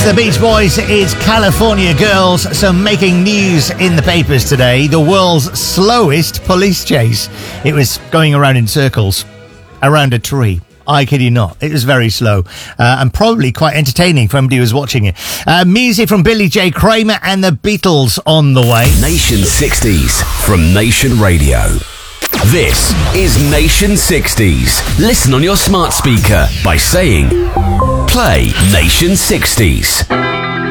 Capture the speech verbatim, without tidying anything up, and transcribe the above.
It's the Beach Boys, it's California Girls. So making news in the papers today, the world's slowest police chase. It was going around in circles around a tree. I kid you not. It was very slow uh, and probably quite entertaining for anybody who was watching it. Uh, music from Billy J. Kramer and the Beatles on the way. Nation sixties from Nation Radio. This is Nation sixties. Listen on your smart speaker by saying, play Nation sixties.